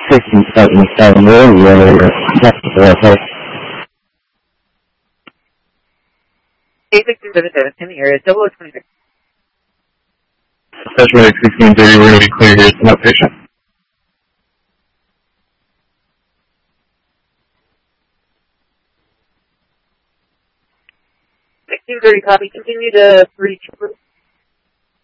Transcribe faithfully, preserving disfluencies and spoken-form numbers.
sixty-seven radio, okay. eight six two seven seven, in the area, double O twenty-six. Special sixteen thirty, we're going to be clear here. It's an outpatient. sixteen thirty, copy. Continue to reach